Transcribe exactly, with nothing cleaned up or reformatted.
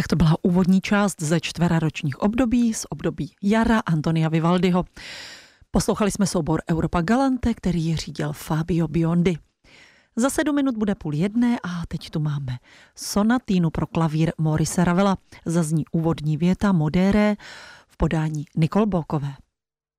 Tak to byla úvodní část ze čtveraročních období, z období jara Antonia Vivaldiho. Poslouchali jsme soubor Europa Galante, který řídil Fabio Biondi. Za sedm minut bude půl jedné a teď tu máme sonatínu pro klavír Maurice Ravela. Zazní úvodní věta Modéré v podání Nicole Bokové.